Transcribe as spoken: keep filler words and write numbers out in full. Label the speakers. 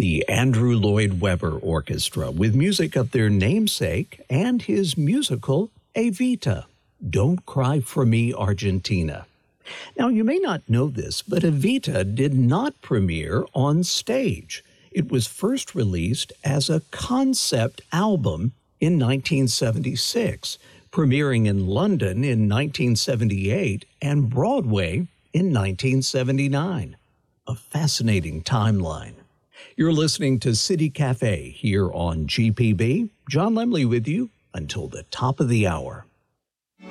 Speaker 1: the Andrew Lloyd Webber Orchestra with music of their namesake and his musical Evita, Don't Cry for Me, Argentina. Now, you may not know this, but Evita did not premiere on stage. It was first released as a concept album in nineteen seventy-six, premiering in London in nineteen seventy-eight and Broadway in nineteen seventy-nine. A fascinating timeline. You're listening to City Cafe here on G P B. John Lemley with you until the top of the hour.